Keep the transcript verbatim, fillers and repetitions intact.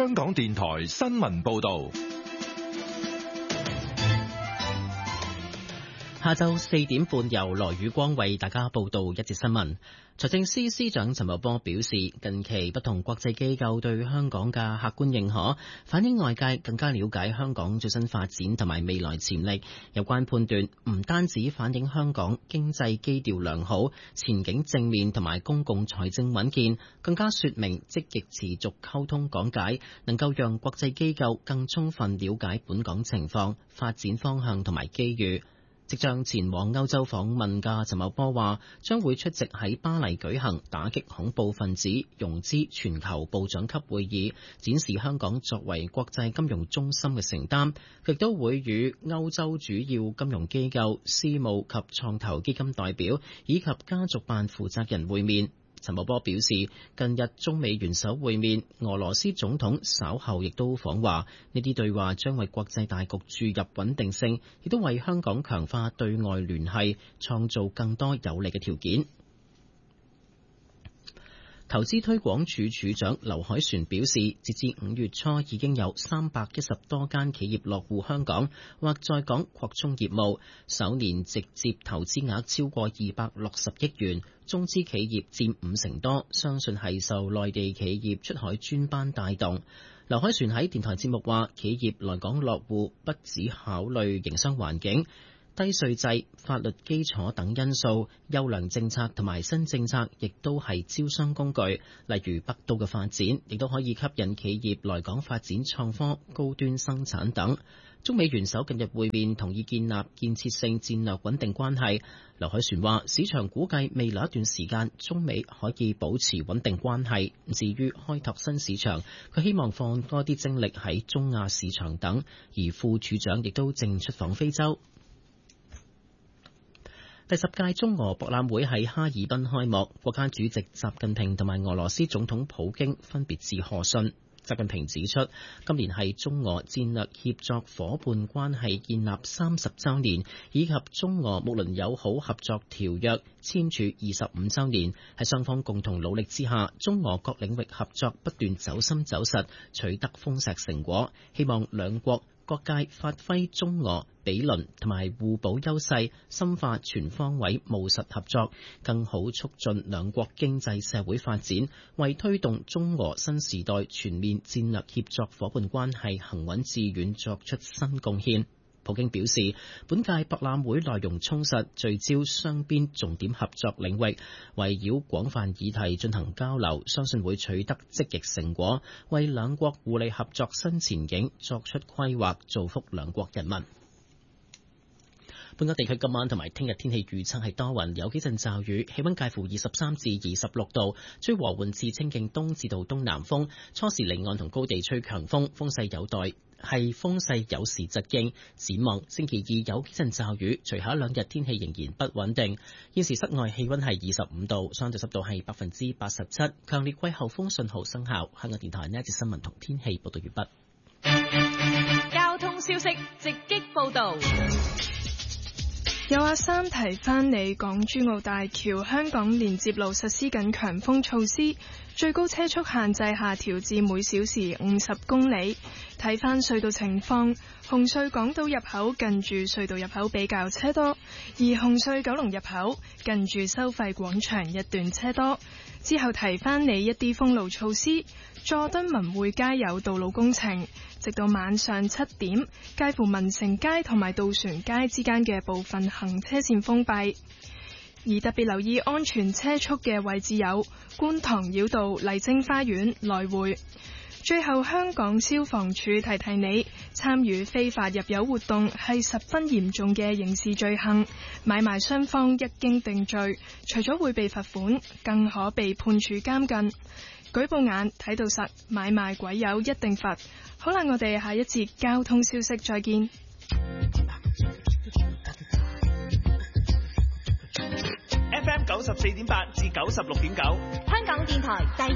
香港電台新聞報道。 下晝四點半由羅宇光為大家報道一節新聞。財政司司長陳茂波表示，近期不同國際機構對香港嘅客觀認可，反映外界更加了解香港最新發展同埋未來潛力。有關判斷唔單止反映香港經濟基調良好、前景正面同埋公共財政穩健，更加說明積極持續溝通講解，能夠讓國際機構更充分了解本港情況、發展方向同埋機遇。即將前往歐洲訪問嘅陳茂波話，將會出席喺巴黎舉行打擊恐怖分子融資全球部長級會議，展示香港作為國際金融中心嘅承擔，亦都會與歐洲主要金融機構、私募及創投基金代表以及家族辦負責人會面。陳茂波表示，近日中美元首會面，俄羅斯總統稍後亦都訪華，呢啲對話將為國際大局注入穩定性，亦都為香港強化對外聯繫創造更多有利嘅條件。投資推廣署署長劉凱旋表示，截至五月初已經有三百一十多間企業落戶香港或在港擴充業務，首年直接投資額超過二百六十億元，中資企業佔五成多，相信係受內地企業出海專班帶動。劉凱旋喺電台節目話，企業來港落戶不只考慮營商環境、低稅制、法律基礎等因素，優良政策同埋新政策亦都係招商工具。例如北都嘅發展，亦都可以吸引企業來港發展創科、高端生產等。中美元首近日會面，同意建立建設性戰略穩定關係。劉凱旋話，市場估計未來一段時間，中美可以保持穩定關係。至於開拓新市場，佢希望放多啲精力喺中亞市場等。而副處長亦都正出訪非洲。第十屆中俄博覽會喺哈爾濱開幕，國家主席習近平同埋俄羅斯總統普京分別致賀信。習近平指出，今年係中俄戰略協作伙伴關係建立三十週年，以及中俄睦鄰友好合作條約簽署二十五週年。喺雙方共同努力之下，中俄各領域合作不斷走深走實，取得豐碩成果。希望兩國各界發揮中俄比鄰同埋互補優勢，深化全方位務實合作，更好促進兩國經濟社會發展，為推動中俄新時代全面戰略協作伙伴關係行穩致遠作出新貢獻。普京表示，本屆博覽會內容充實，聚焦雙邊重點合作領域，圍繞廣泛議題進行交流，相信會取得積極成果，為兩國互利合作新前景作出規劃，造福兩國人民。本港地區今晚同埋聽日天氣預測係多雲，有幾陣驟雨，氣溫介乎二十三至二十六度，吹和緩至清勁東至到東南風，初時離岸同高地吹強風，風勢有待係風勢有時疾勁。展望星期二有幾陣驟雨，隨後一兩日天氣仍然不穩定。現時室外氣溫係二十五度，相對濕度係百分之八十七，強烈季候風信號生效。香港電台呢一節新聞同天氣報道完畢。交通消息直擊報道。 有阿三提翻你，港珠澳大橋香港連接路實施緊強風措施，最高車速限制下調至每小時五十公里。睇翻隧道情況，紅隧港島入口近住隧道入口比較車多，而紅隧九龍入口近住收費廣場一段車多。之後提翻你一啲封路措施，佐敦文匯街有道路工程，直到晚上七點，介乎民城街同埋渡船街之間嘅部分行車線封閉。而特別留意安全車速嘅位置有觀塘繞道麗晶花園來回。最後，香港消防處提提你，參與非法入油活動係十分嚴重嘅刑事罪行，買賣雙方一經定罪，除咗會被罰款，更可被判處監禁。舉報眼睇到實，買賣鬼友一定罰。好啦，我哋下一節交通消息再見。 F M 九十四點八至九十六點九， 香港電台第